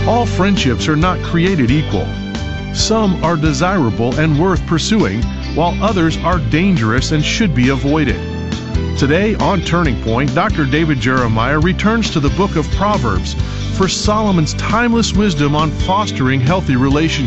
All friendships are not created equal. Some are desirable and worth pursuing, while others are dangerous and should be avoided. Today on Turning Point, Dr. David Jeremiah returns to the book of Proverbs for Solomon's timeless wisdom on fostering healthy relationships.